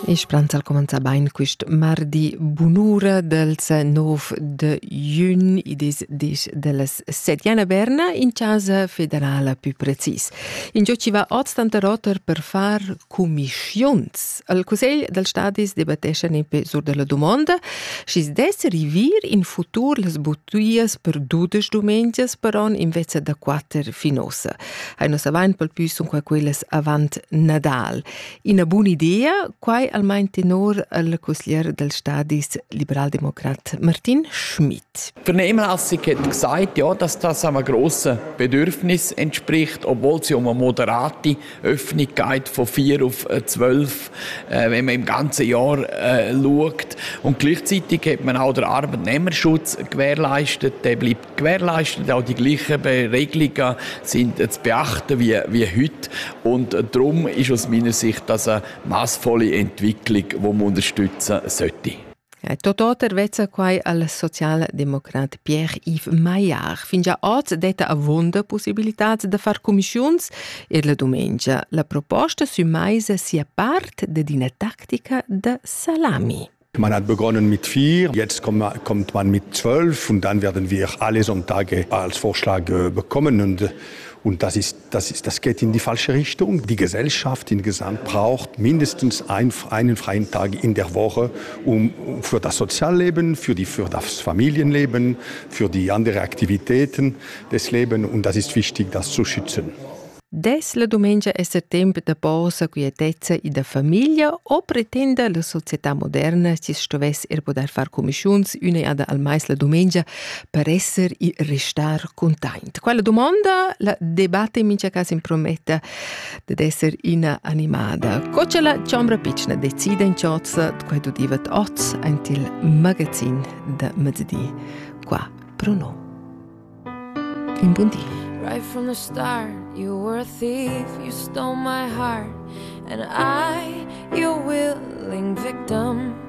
E spranza al cominciare bene questo mardi bunura del 9 de giugno della settimana berna in casa federale più precis. In gioco ci va 80 rotter per far commissions. Il Consiglio del Stadis debattesce neppe sur della domanda si desse rivir in futuro le bottuies per 12 domengias per on invece da 4 finosa. Hai nos avanti per più sono quelles avant Nadal. In una buona idea, quai almein tenor al consigliere del Stadis Liberaldemokrat Martin Schmidt. Die Vernehmlassung hat gesagt, ja, dass das einem grossen Bedürfnis entspricht, obwohl es um eine moderate Öffnung geht von 4 auf 12, wenn man im ganzen Jahr schaut. Und gleichzeitig hat man auch den Arbeitnehmerschutz gewährleistet. Der bleibt gewährleistet. Auch die gleichen Regelungen sind zu beachten wie heute. Und darum ist aus meiner Sicht das eine massvolle Entwicklung, die man unterstützen sollte. Tototer vezza quai al socialdemocrat Pierre-Yves Maillard. Fin già oggi detta avonda possibilitats de far commissions e la domenica. La proposta su maisa sia part de dina tattica de salami. Man hat begonnen mit 4, jetzt kommt man mit 12 und dann werden wir alle Sonntage als Vorschlag bekommen und das geht in die falsche Richtung. Die Gesellschaft insgesamt braucht mindestens einen freien Tag in der Woche für das Sozialleben, für das Familienleben, für die anderen Aktivitäten des Lebens und das ist wichtig, das zu schützen. Des la domenica è tempo de pausa, quietezza e de famiglia o pretende la società moderna si stovess poter far commissions una e al mais la domenica per essere e restar content. Quella domanda la debatte mince casa in prometta ed essere animada. Coce la Ciambra Picna decide in ciozza quando divet oz antil magazin de mezzodì qua prono. In buon dia. Right from the start, you were a thief, you stole my heart, and I, your willing victim.